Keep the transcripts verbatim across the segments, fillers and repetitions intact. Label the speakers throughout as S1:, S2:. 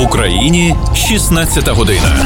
S1: Україні шістнадцята година.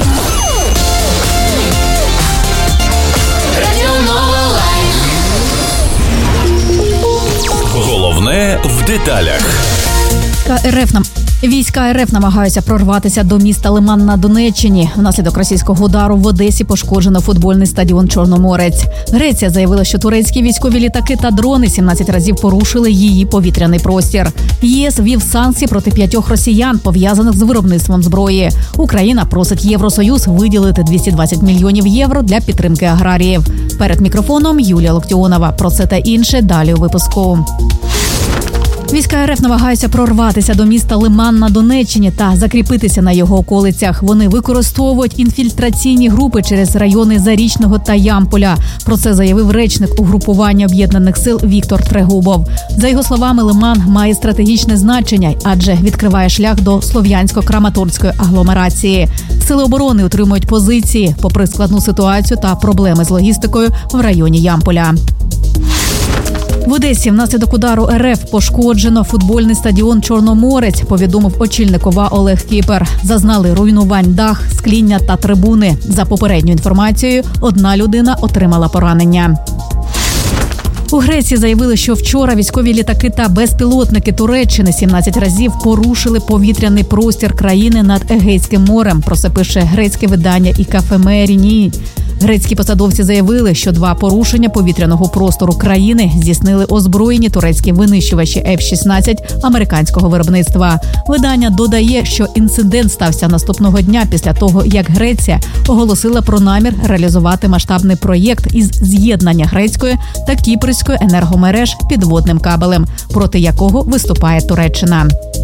S1: Головне в деталях.
S2: РФ нам Війська РФ намагаються прорватися до міста Лиман на Донеччині. Внаслідок російського удару в Одесі пошкоджено футбольний стадіон «Чорноморець». Греція заявила, що турецькі військові літаки та дрони сімнадцять разів порушили її повітряний простір. ЄС ввів санкції проти п'ятьох росіян, пов'язаних з виробництвом зброї. Україна просить Євросоюз виділити двісті двадцять мільйонів євро для підтримки аграріїв. Перед мікрофоном Юлія Локтіонова. Про це та інше далі у випуску. Війська РФ намагаються прорватися до міста Лиман на Донеччині та закріпитися на його околицях. Вони використовують інфільтраційні групи через райони Зарічного та Ямполя. Про це заявив речник угрупування об'єднаних сил Віктор Трегубов. За його словами, Лиман має стратегічне значення, адже відкриває шлях до Слов'янсько-Краматорської агломерації. Сили оборони утримують позиції, попри складну ситуацію та проблеми з логістикою в районі Ямполя. В Одесі внаслідок удару РФ пошкоджено футбольний стадіон «Чорноморець», повідомив очільник ОВА Олег Кіпер. Зазнали руйнувань дах, скління та трибуни. За попередньою інформацією, одна людина отримала поранення. У Греції заявили, що вчора військові літаки та безпілотники Туреччини сімнадцять разів порушили повітряний простір країни над Егейським морем. Про це пише грецьке видання «Ікафемеріні». Грецькі посадовці заявили, що два порушення повітряного простору країни здійснили озброєні турецькі винищувачі еф шістнадцять американського виробництва. Видання додає, що інцидент стався наступного дня після того, як Греція оголосила про намір реалізувати масштабний проєкт із з'єднання грецької та кіпрської енергомереж підводним кабелем, проти якого виступає Туреччина.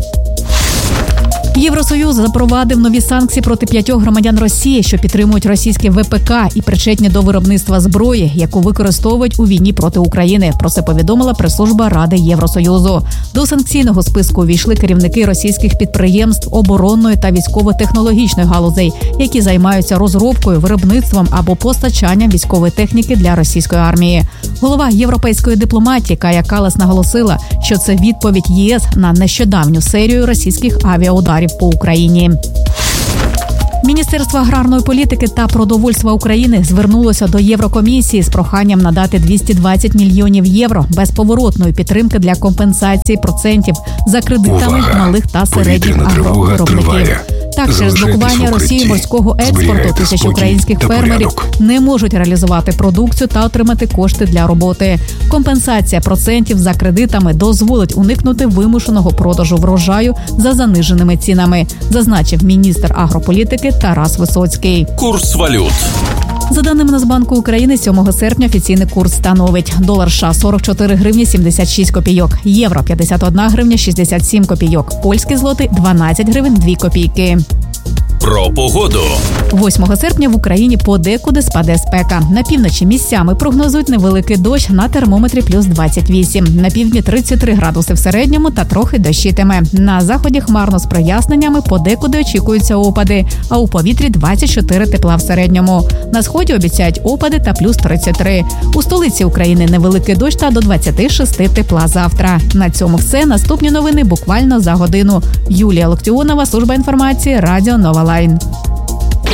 S2: Євросоюз запровадив нові санкції проти п'ятьох громадян Росії, що підтримують російське ве пе ка і причетні до виробництва зброї, яку використовують у війні проти України. Про це повідомила прес-служба Ради Євросоюзу. До санкційного списку увійшли керівники російських підприємств оборонної та військово-технологічної галузей, які займаються розробкою, виробництвом або постачанням військової техніки для російської армії. Голова європейської дипломатії Кая Каллас наголосила, що це відповідь ЄС на нещодавню серію російських авіаударів по Україні. Міністерство аграрної політики та продовольства України звернулося до Єврокомісії з проханням надати двісті двадцять мільйонів євро безповоротної підтримки для компенсації процентів за кредитами
S3: Увага!
S2: малих та середніх агровиробників. Так, через блокування Росії морського експорту тисячі українських фермерів не можуть реалізувати продукцію та отримати кошти для роботи. Компенсація процентів за кредитами дозволить уникнути вимушеного продажу врожаю за заниженими цінами, зазначив міністр агрополітики Тарас Висоцький.
S1: Курс валют.
S2: За даними Нацбанку України, сьомого серпня офіційний курс становить: долар США – сорок чотири гривні сімдесят шість копійок, євро – п'ятдесят одна гривня шістдесят сім копійок, польський злотий – дванадцять гривень дві копійки.
S1: Про погоду.
S2: восьмого серпня в Україні подекуди спаде спека. На півночі місцями прогнозують невеликий дощ, на термометрі плюс двадцять вісім. На півдні тридцять три градуси в середньому та трохи дощитиме. На заході хмарно з проясненнями, подекуди очікуються опади, а у повітрі двадцять чотири тепла в середньому. На сході обіцяють опади та плюс тридцять три. У столиці України невеликий дощ та до двадцять шість тепла завтра. На цьому все. Наступні новини буквально за годину. Юлія Локтіонова, служба інформації, Радіо Нова Лайн.